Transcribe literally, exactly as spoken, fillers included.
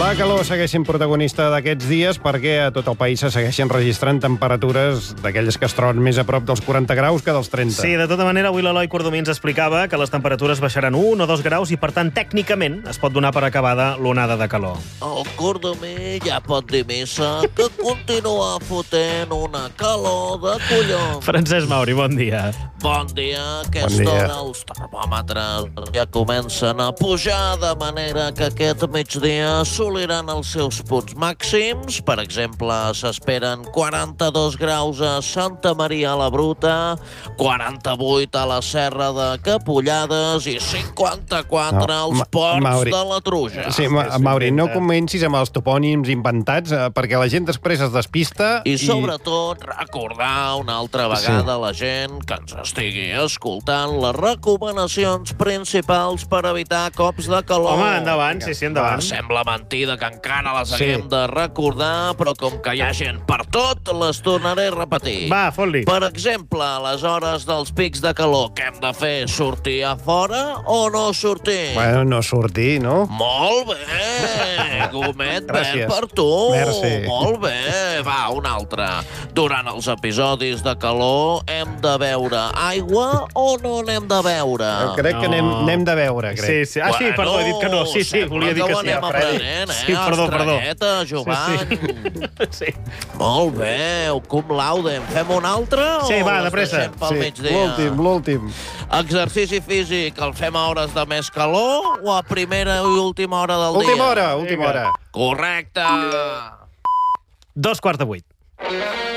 La calor segueix sent protagonista d'aquests dies perquè a tot el país se segueixen registrant temperatures d'aquelles que es troben més a prop dels quaranta graus que dels trenta. Sí, de tota manera, avui l'Eloi Cordomí ens explicava que les temperatures baixaran un o dos graus i, per tant, tècnicament es pot donar per acabada l'onada de calor. El Cordomí ja pot dir missa que continua fotent una calor de collons. Francesc Mauri, bon dia. Bon dia. A aquesta Bon dia. hora els termòmetres ja comencen a pujar, de manera que aquest migdia assoliran els seus punts màxims. Per exemple, s'esperen quaranta-dos graus a Santa Maria la Bruta, quaranta-vuit a la Serra de Capullades i cinquanta-quatre No, als Ma- ports Mauri. de la Truja. Sí, Ma es Mauri, no inventa. comencis amb els topònims inventats eh, perquè la gent després es despista I sobretot recordar una altra vegada a la gent que ens estigui escoltant les recomanacions principals per evitar cops de calor. Home, endavant, sí, sí, endavant. Sembla mentida que encara les Sí. haguem de recordar, però com que hi ha gent per tot, les tornaré a repetir. Va, fot-li. Per exemple, a les hores dels pics de calor, què hem de fer? Sortir a fora o no sortir? Bueno, no sortir, no? Molt bé! Gomet Gràcies. verd per tu! Merci. Molt bé! Va, un altre. Durant els episodis de calor hem de beure aigua o no n'hem de beure? Crec que No. anem, anem de veure, Sí, crec. sí. Ah, sí, perdó, he dit que no. Sí, sí, sembla volia dir que ho sí. anem Freddy. aprenent, eh? Sí, perdó, perdó. Estrelleta, Jovany. Sí. Molt bé, cum laude. En fem un altre Sí, o va, de les pressa. deixem pel Sí, migdia? l'últim, l'últim. Exercici físic, el fem a hores de més calor o a primera i última hora del dia? Última hora, última Vinga. hora. Correcte! Dos quarts de vuit.